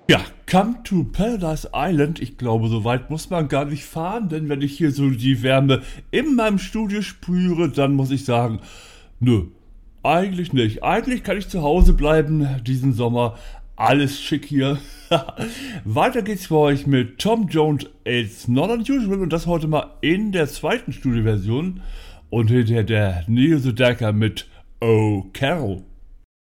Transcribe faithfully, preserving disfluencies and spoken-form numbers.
Ja, Come to Paradise Island. Ich glaube, so weit muss man gar nicht fahren, denn wenn ich hier so die Wärme in meinem Studio spüre, dann muss ich sagen, nö, eigentlich nicht. Eigentlich kann ich zu Hause bleiben diesen Sommer. Alles schick hier. Weiter geht's für euch mit Tom Jones It's Not Unusual und das heute mal in der zweiten Studioversion und hinterher der Neil Sedaka mit Oh Carol.